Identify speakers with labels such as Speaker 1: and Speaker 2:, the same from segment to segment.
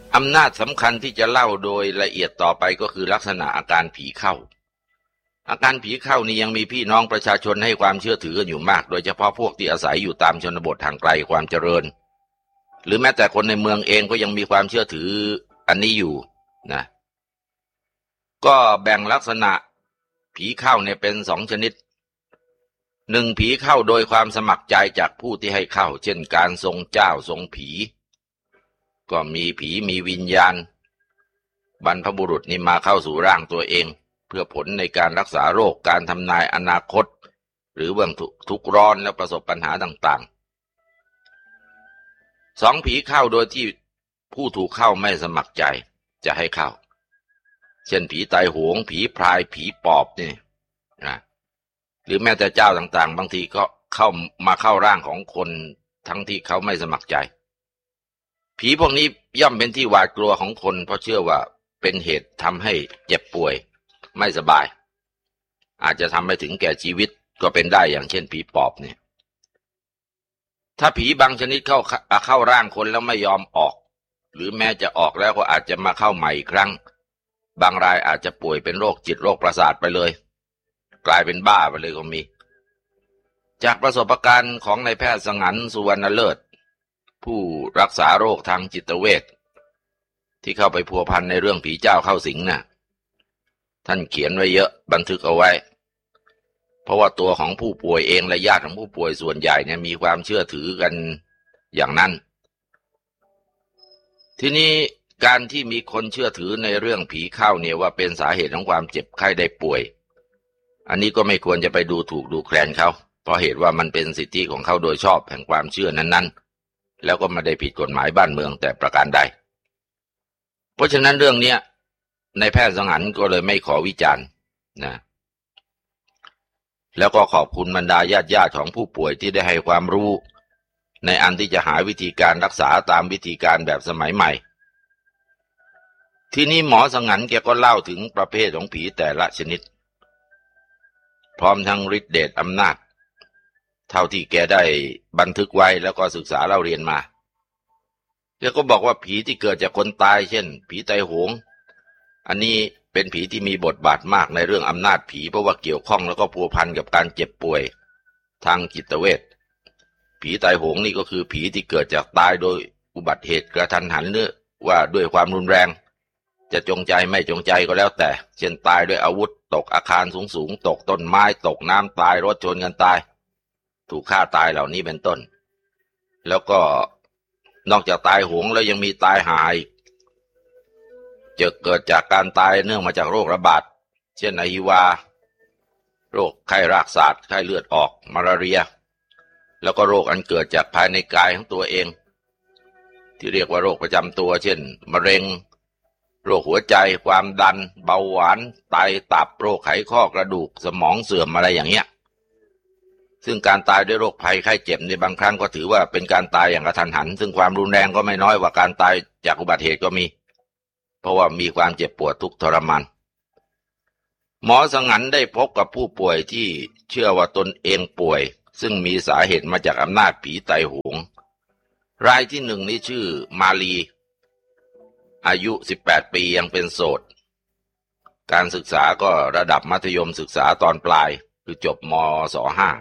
Speaker 1: อำนาจสำคัญที่จะเล่าโดยละเอียดต่อไปก็คือลักษณะอาการผีเข้าอาการผีเข้านี้ยังมีพี่น้องประชาชนให้ความเชื่อถือกันอยู่มากโดยเฉพาะพวกที่อาศัยอยู่ตามชนบทห่างไกลความเจริญหรือแม้แต่คนในเมืองเองก็ยังมีความเชื่อถืออันนี้อยู่นะก็แบ่งลักษณะผีเข้าเนี่ยเป็นสองชนิดหนึ่งผีเข้าโดยความสมัครใจจากผู้ที่ให้เข้าเช่นการทรงเจ้าทรงผีก็มีผีมีวิญญาณบรรพบุรุษนี่มาเข้าสู่ร่างตัวเองเพื่อผลในการรักษาโรคการทำนายอนาคตหรือเบื้องทุกข์ร้อนและประสบปัญหาต่างๆสองผีเข้าโดยที่ผู้ถูกเข้าไม่สมัครใจจะให้เข้าเช่นผีตายโหงผีพรายผีปอบนี่นะหรือแม้แต่เจ้าต่างๆบางทีก็เข้าร่างของคนทั้งที่เขาไม่สมัครใจผีพวกนี้ย่อมเป็นที่หวาดกลัวของคนเพราะเชื่อว่าเป็นเหตุทำให้เจ็บป่วยไม่สบายอาจจะทำให้ถึงแก่ชีวิตก็เป็นได้อย่างเช่นผีปอบเนี่ยถ้าผีบางชนิดเข้าร่างคนแล้วไม่ยอมออกหรือแม้จะออกแล้วก็อาจจะมาเข้าใหม่อีกครั้งบางรายอาจจะป่วยเป็นโรคจิตโรคประสาทไปเลยกลายเป็นบ้าไปเลยก็มีจากประสบการณ์ของนายแพทย์สงันต์สุวรรณเลิศผู้รักษาโรคทางจิตเวชที่เข้าไปพัวพันในเรื่องผีเจ้าเข้าสิงน่ะท่านเขียนไว้เยอะบันทึกเอาไว้เพราะว่าตัวของผู้ป่วยเองและญาติของผู้ป่วยส่วนใหญ่เนี่ยมีความเชื่อถือกันอย่างนั้นทีนี้การที่มีคนเชื่อถือในเรื่องผีเข้าเนี่ยว่าเป็นสาเหตุของความเจ็บไข้ได้ป่วยอันนี้ก็ไม่ควรจะไปดูถูกดูแคลนเขาเพราะเหตุว่ามันเป็นสิทธิของเขาโดยชอบแห่งความเชื่อนั้นๆแล้วก็ไม่ได้ผิดกฎหมายบ้านเมืองแต่ประการใดเพราะฉะนั้นเรื่องนี้ในแพทย์สงันต์ก็เลยไม่ขอวิจารณ์นะแล้วก็ขอบคุณบรรดาญาติของผู้ป่วยที่ได้ให้ความรู้ในอันที่จะหาวิธีการรักษาตามวิธีการแบบสมัยใหม่ที่นี้หมอสงันต์แกก็เล่าถึงประเภทของผีแต่ละชนิดพร้อมทั้งฤทธิ์เดชอำนาจเท่าที่แกได้บันทึกไว้แล้วก็ศึกษาเล่าเรียนมาแกก็บอกว่าผีที่เกิดจากคนตายเช่นผีไตโหงอันนี้เป็นผีที่มีบทบาทมากในเรื่องอำนาจผีเพราะว่าเกี่ยวข้องแล้วก็พัวพันกับการเจ็บป่วยทางจิตเวชผีไตโหงนี่ก็คือผีที่เกิดจากตายโดยอุบัติเหตุกระทันหันหรือว่าด้วยความรุนแรงจะจงใจไม่จงใจก็แล้วแต่เช่นตายด้วยอาวุธตกอาคารสูงตกต้นไม้ตกน้ำตายรถชนกันตายถูกฆ่าตายเหล่านี้เป็นต้นแล้วก็นอกจากตายโหงแล้วยังมีตายหายจะเกิดจากการตายเนื่องมาจากโรคระบาดเช่นHIVโรคไข้รากศาสตร์ไข้เลือดออกมาลาเรียแล้วก็โรคอันเกิดจากภายในกายของตัวเองที่เรียกว่าโรคประจำตัวเช่นมะเร็งโรคหัวใจความดันเบาหวานไตตับโรคไขข้อกระดูกสมองเสื่อมอะไรอย่างเงี้ยซึ่งการตายด้วยโรคภัยไข้เจ็บในบางครั้งก็ถือว่าเป็นการตายอย่างกระทันหันซึ่งความรุนแรงก็ไม่น้อยกว่าการตายจากอุบัติเหตุก็มีเพราะว่ามีความเจ็บปวดทุกข์ทรมานหมอสงันต์ได้พบกับผู้ป่วยที่เชื่อว่าตนเองป่วยซึ่งมีสาเหตุมาจากอำนาจผีไตโหงรายที่หนึ่งนี้ชื่อมาลีอายุ18 ปียังเป็นโสดการศึกษาก็ระดับมัธยมศึกษาตอนปลายคือจบมศ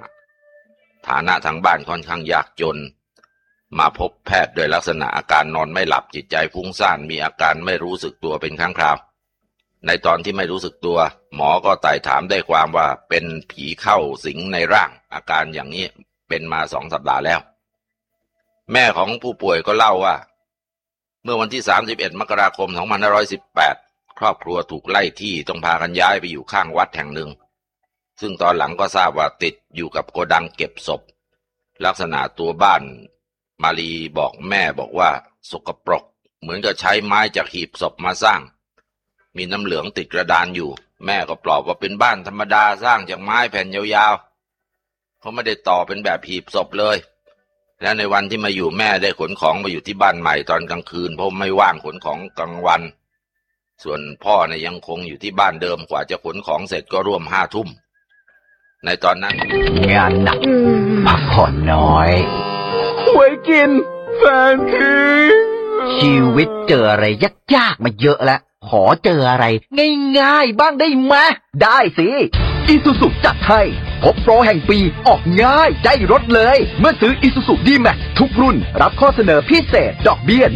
Speaker 1: .5 ฐานะทางบ้านค่อนข้างยากจนมาพบแพทย์โดยลักษณะอาการนอนไม่หลับจิตใจฟุ้งซ่านมีอาการไม่รู้สึกตัวเป็นครั้งคราวในตอนที่ไม่รู้สึกตัวหมอก็ไต่ถามได้ความว่าเป็นผีเข้าสิงในร่างอาการอย่างนี้เป็นมา2 สัปดาห์แล้วแม่ของผู้ป่วยก็เล่าว่าเมื่อวันที่31 มกราคม 2518ครอบครัวถูกไล่ที่ต้องพากันย้ายไปอยู่ข้างวัดแห่งหนึ่งซึ่งตอนหลังก็ทราบว่าติดอยู่กับโกดังเก็บศพลักษณะตัวบ้านมาลีบอกแม่บอกว่าสกปรกเหมือนกับใช้ไม้จากหีบศพมาสร้างมีน้ำเหลืองติดกระดานอยู่แม่ก็ปลอบว่าเป็นบ้านธรรมดาสร้างจากไม้แผ่นยาวๆเขาไม่ได้ต่อเป็นแบบหีบศพเลยและในวันที่มาอยู่แม่ได้ขนของมาอยู่ที่บ้านใหม่ตอนกลางคืนเพราะไม่ว่างขนของกลางวันส่วนพ่อเนี่ยยังคงอยู่ที่บ้านเดิมกว่าจะขนของเสร็จก็ร่วม5 ทุ่มในตอนนั้น
Speaker 2: งานหนักพักผ่อนน้อย
Speaker 3: หวยกินแฟนทิ้ง
Speaker 2: ชีวิตเจออะไรยากๆมาเยอะแล้วขอเจออะไรง่ายๆบ้างได้ไหมได้สิIsuzu จัดให้พบโปรแห่งปีออกง่ายได้รถเลยเมื่อซื้อ Isuzu D-Max ทุกรุ่นรับข้อเสนอพิเศษดอกเบี้ย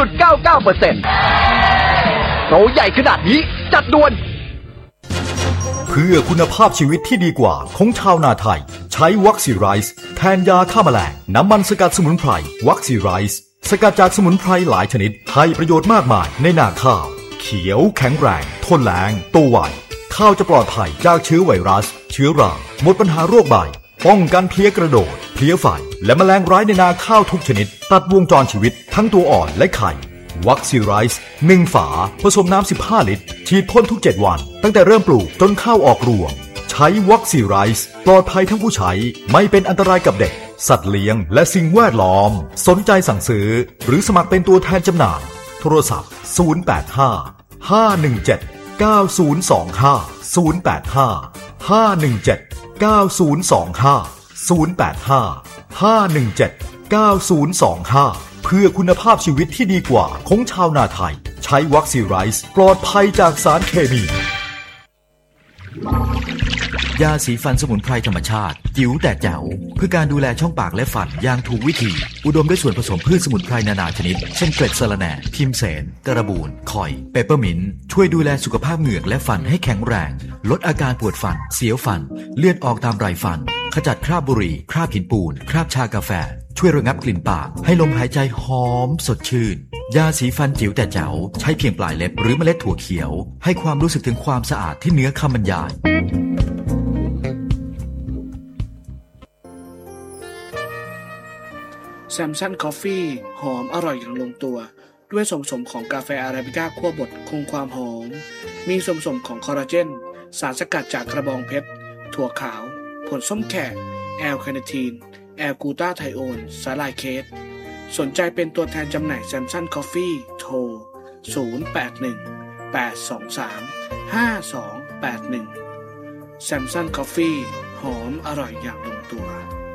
Speaker 2: 1.99% โปรใหญ่ขนาดนี้จัดด่วน
Speaker 3: เพื่อคุณภาพชีวิตที่ดีกว่าของชาวนาไทยใช้วัคซีไรส์แทนยาฆ่าแมลงน้ำมันสกัดสมุนไพรวัคซีไรส์สกัดจากสมุนไพรหลายชนิดให้ประโยชน์มากมายในนาข้าวเขียวแข็งแรงทนแล้งโตไวข้าวจะปลอดภัยจากเชื้อไวรัสเชื้อราหมดปัญหาโรคใบป้องกันเพลี้ยกระโดดเพลี้ยไฟและแมลงร้ายในนาข้าวทุกชนิดตัดวงจรชีวิตทั้งตัวอ่อนและไข่วัคซีไรส์1ฝาผสมน้ำ15ลิตรฉีดพ่นทุก7วันตั้งแต่เริ่มปลูกจนข้าวออกรวงใช้วัคซีไรส์ปลอดภัยทั้งผู้ใช้ไม่เป็นอันตรายกับเด็กสัตว์เลี้ยงและสิ่งแวดล้อมสนใจสั่งซื้อหรือสมัครเป็นตัวแทนจำหน่ายโทรศัพท์085-517-9025 เพื่อคุณภาพชีวิตที่ดีกว่าของชาวนาไทยใช้วัคซีไรส์ปลอดภัยจากสารเคมียาสีฟันสมุนไพรธรรมชาติจิ๋วแต่แจ๋วเพื่อการดูแลช่องปากและฟันอย่างถูกวิธีอุดมด้วยส่วนผสมพืชสมุนไพรนานาชนิดเช่นเกล็ดสะระแหน่พิมเสนกระบูนข่อยเปปเปอร์มินต์ช่วยดูแลสุขภาพเหงือกและฟันให้แข็งแรงลดอาการปวดฟันเสียวฟันเลือดออกตามไรฟันขจัดคราบบุหรี่คราบหินปูนคราบชากาแฟช่วยระงับกลิ่นปากให้ลมหายใจหอมสดชื่นยาสีฟันจิ๋วแต่แจ๋วใช้เพียงปลายเล็บหรือเมล็ดถั่วเขียวให้ความรู้สึกถึงความสะอาดที่เหนือคำบรรยาย
Speaker 4: แซมซันคอฟฟี่หอมอร่อยอย่างลงตัวด้วยส่วนผสมของกาแฟอาราบิก้าคั่วบดคงความหอมมีส่วนผสมของคอลลาเจนสารสกัดจากกระบองเพชรถั่วขาวผลส้มแขกแอลคาเนทีนแอลกูตาไทโอนสาลายเคสสนใจเป็นตัวแทนจำหน่ายแซมซันคอฟฟี่โทร0818235281แซมซันคอฟฟี่หอมอร่อยอย่างลงตัว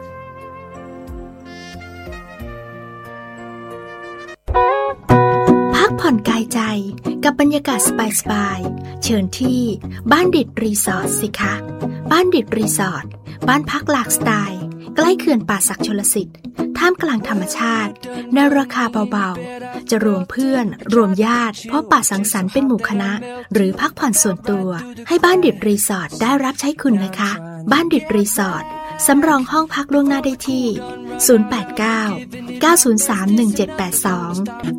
Speaker 5: พักผ่อนกายใจกับบรรยากาศสบายๆเชิญที่บ้านดิดรีสอร์ทสิคะบ้านดิดรีสอร์ทบ้านพักหลากสไตล์ใกล้เขื่อนป่าสักชลสิทธิ์ท่ามกลางธรรมชาติในราคาเบาๆจะรวมเพื่อนรวมญาติพบปะสังสรรค์เป็นหมู่คณะหรือพักผ่อนส่วนตัวให้บ้านดิดรีสอร์ทได้รับใช้คุณนะคะบ้านดิดรีสอร์ทสำรองห้องพักล่วงหน้าได้ที่089 903 1782